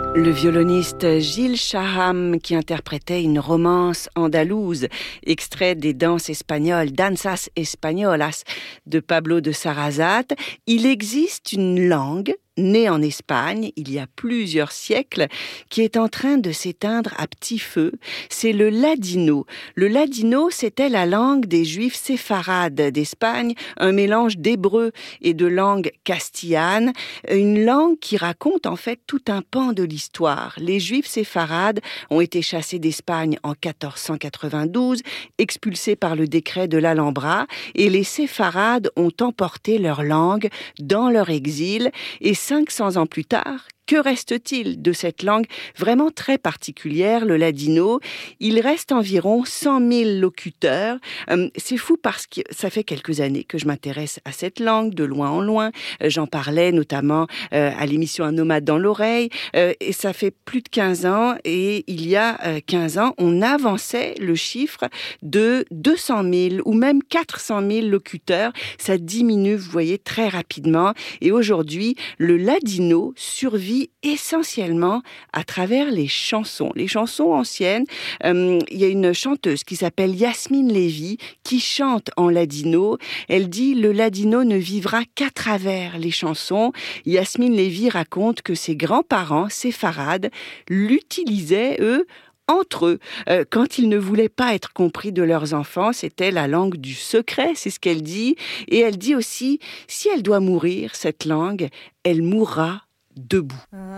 Le violoniste Gil Shaham qui interprétait une romance andalouse, extrait des danses espagnoles, Danzas Españolas de Pablo de Sarasate. Il existe une langue née en Espagne il y a plusieurs siècles, qui est en train de s'éteindre à petit feu. C'est le ladino. Le ladino, c'était la langue des Juifs séfarades d'Espagne, un mélange d'hébreu et de langue castillane, une langue qui raconte en fait tout un pan de l'histoire. Les Juifs séfarades ont été chassés d'Espagne en 1492, expulsés par le décret de l'Alhambra, et les séfarades ont emporté leur langue dans leur exil, et 500 ans plus tard, que reste-t-il de cette langue vraiment très particulière, le ladino? Il reste environ 100 000 locuteurs. C'est fou parce que ça fait quelques années que je m'intéresse à cette langue, de loin en loin. J'en parlais notamment à l'émission Un nomade dans l'oreille. Et ça fait plus de 15 ans. Et il y a 15 ans, on avançait le chiffre de 200 000 ou même 400 000 locuteurs. Ça diminue, vous voyez, très rapidement. Et aujourd'hui, le ladino survit essentiellement à travers les chansons anciennes. Il y a une chanteuse qui s'appelle Yasmine Lévy qui chante en ladino. Elle dit: le ladino ne vivra qu'à travers les chansons. Yasmine Lévy raconte que ses grands-parents séfarades l'utilisaient, eux, entre eux. Quand ils ne voulaient pas être compris de leurs enfants, c'était la langue du secret, c'est ce qu'elle dit. Et elle dit aussi, si elle doit mourir, cette langue, elle mourra debout.